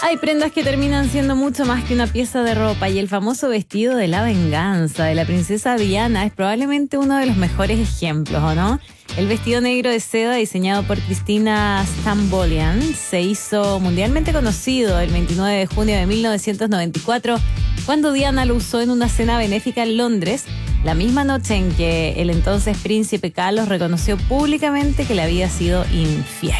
Hay prendas que terminan siendo mucho más que una pieza de ropa y el famoso vestido de la venganza de la princesa Diana es probablemente uno de los mejores ejemplos, ¿o no? El vestido negro de seda diseñado por Christina Stambolian se hizo mundialmente conocido el 29 de junio de 1994 cuando Diana lo usó en una cena benéfica en Londres, la misma noche en que el entonces príncipe Carlos reconoció públicamente que le había sido infiel.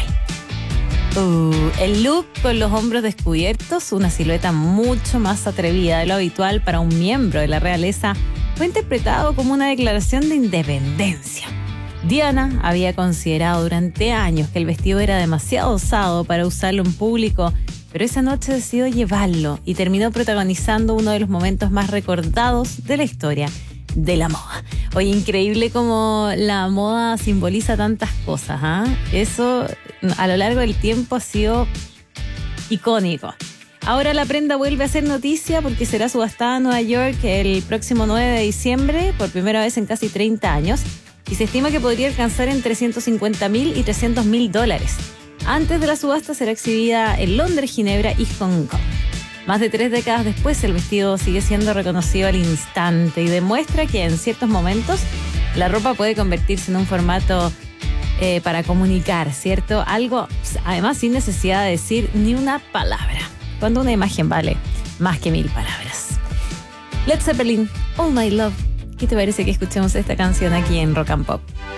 El look con los hombros descubiertos, una silueta mucho más atrevida de lo habitual para un miembro de la realeza, fue interpretado como una declaración de independencia. Diana había considerado durante años que el vestido era demasiado osado para usarlo en público, pero esa noche decidió llevarlo y terminó protagonizando uno de los momentos más recordados de la historia de la moda. Oye, increíble cómo la moda simboliza tantas cosas, ¿eh? Eso a lo largo del tiempo ha sido icónico. Ahora la prenda vuelve a ser noticia porque será subastada en Nueva York el próximo 9 de diciembre por primera vez en casi 30 años y se estima que podría alcanzar entre $150,000 y $300,000. Antes de la subasta será exhibida en Londres, Ginebra y Hong Kong. Más de 3 décadas después, el vestido sigue siendo reconocido al instante y demuestra que en ciertos momentos la ropa puede convertirse en un formato para comunicar, ¿cierto? Algo, además, sin necesidad de decir ni una palabra, cuando una imagen vale más que 1000 palabras. Led Zeppelin, All My Love. ¿Qué te parece que escuchemos esta canción aquí en Rock and Pop?